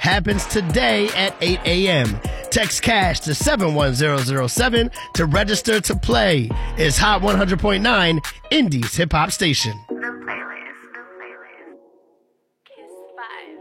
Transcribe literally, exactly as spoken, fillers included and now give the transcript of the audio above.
happens today at eight a.m. Text cash to seven one zero zero seven to register to play. It's Hot one hundred point nine, Indie's hip hop station. The playlist, the playlist. Kiss five.